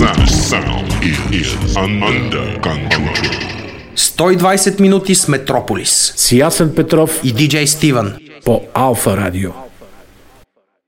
sound is under control. 120 минути с Метрополис. С Ясен Петров и диджей Стивън по Алфа Радио.